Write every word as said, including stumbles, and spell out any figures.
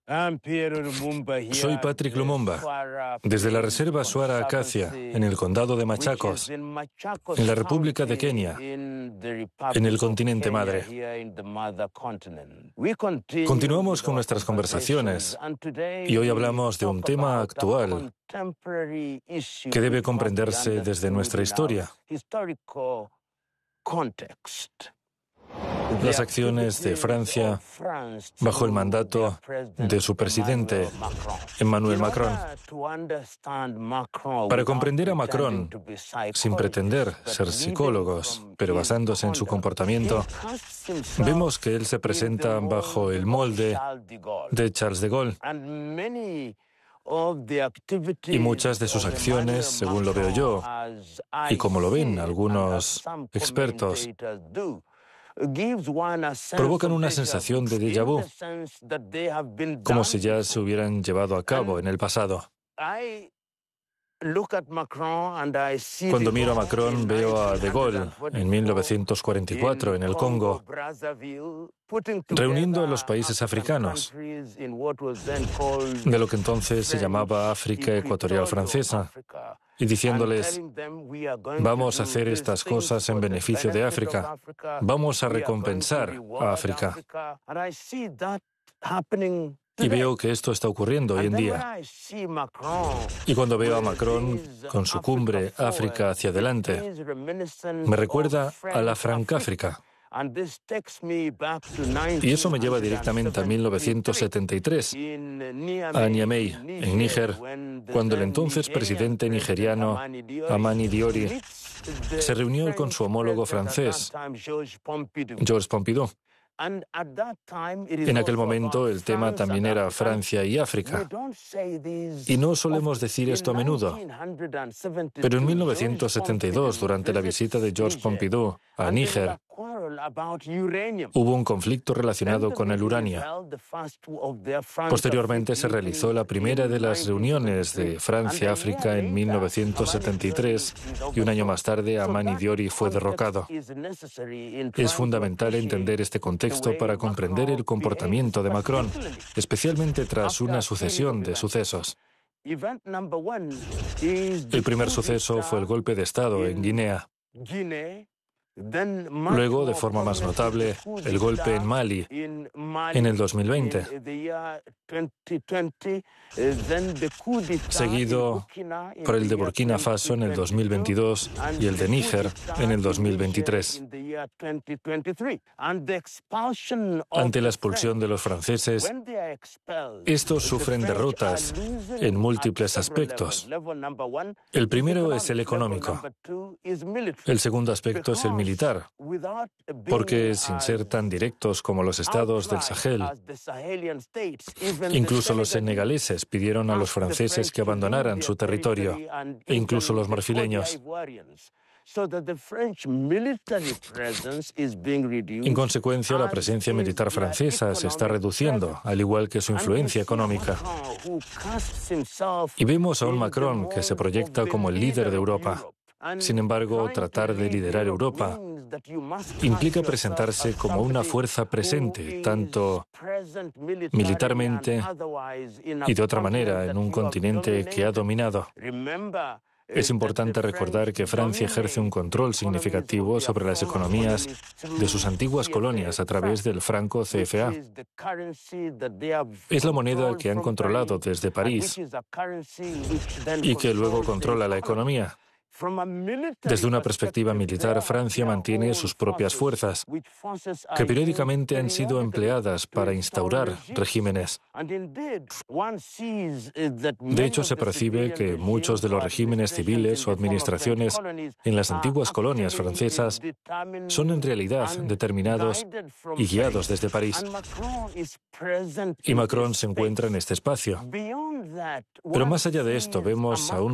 Soy Patrick Lumumba, desde la Reserva Swara Acacia, en el condado de Machakos, en la República de Kenia, en el continente madre. Continuamos con nuestras conversaciones y hoy hablamos de un tema actual que debe comprenderse desde nuestra historia. Las acciones de Francia bajo el mandato de su presidente, Emmanuel Macron. Para comprender a Macron, sin pretender ser psicólogos, pero basándose en su comportamiento, vemos que él se presenta bajo el molde de Charles de Gaulle. Y muchas de sus acciones, según lo veo yo, y como lo ven algunos expertos, provocan una sensación de déjà vu, como si ya se hubieran llevado a cabo en el pasado. Cuando miro a Macron, veo a De Gaulle en mil novecientos cuarenta y cuatro en el Congo, reuniendo a los países africanos de lo que entonces se llamaba África Ecuatorial Francesa, y diciéndoles: vamos a hacer estas cosas en beneficio de África, vamos a recompensar a África. Y veo que esto está ocurriendo hoy en día. Y cuando veo a Macron con su cumbre África hacia adelante, me recuerda a la Francáfrica. Y eso me lleva directamente a mil novecientos setenta y tres, a Niamey, en Níger, cuando el entonces presidente nigeriano Hamani Diori se reunió con su homólogo francés, Georges Pompidou. En aquel momento el tema también era Francia y África. Y no solemos decir esto a menudo. Pero en mil novecientos setenta y dos, durante la visita de Georges Pompidou a Níger, hubo un conflicto relacionado con el uranio. Posteriormente se realizó la primera de las reuniones de Francia-África en mil novecientos setenta y tres y un año más tarde Hamani Diori fue derrocado. Es fundamental entender este contexto para comprender el comportamiento de Macron, especialmente tras una sucesión de sucesos. El primer suceso fue el golpe de Estado en Guinea. Luego, de forma más notable, el golpe en Mali en el dos mil veinte. Seguido por el de Burkina Faso en el dos mil veintidós y el de Níger en el dos mil veintitrés. Ante la expulsión de los franceses, estos sufren derrotas en múltiples aspectos. El primero es el económico. El segundo aspecto es el militar. militar, porque sin ser tan directos como los estados del Sahel, incluso los senegaleses pidieron a los franceses que abandonaran su territorio, e incluso los marfileños. En consecuencia, la presencia militar francesa se está reduciendo, al igual que su influencia económica. Y vemos a un Macron que se proyecta como el líder de Europa. Sin embargo, tratar de liderar Europa implica presentarse como una fuerza presente, tanto militarmente y de otra manera, en un continente que ha dominado. Es importante recordar que Francia ejerce un control significativo sobre las economías de sus antiguas colonias a través del franco C F A. Es la moneda que han controlado desde París y que luego controla la economía. Desde una perspectiva militar, Francia mantiene sus propias fuerzas, que periódicamente han sido empleadas para instaurar regímenes. De hecho, se percibe que muchos de los regímenes civiles o administraciones en las antiguas colonias francesas son en realidad determinados y guiados desde París. Y Macron se encuentra en este espacio. Pero más allá de esto, vemos a un